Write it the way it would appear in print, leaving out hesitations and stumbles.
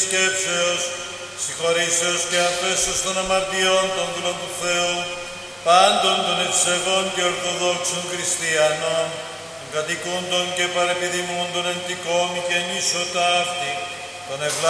σκέψεως, συγχωρήσεως και αφέσεως των αμαρτιών των δούλων του Θεού, πάντων των ευσεβών και ορθοδόξων χριστιανών, των κατοικούντων και παρεπιδημούντων εν τη κόμη και νήσο ταύτη, των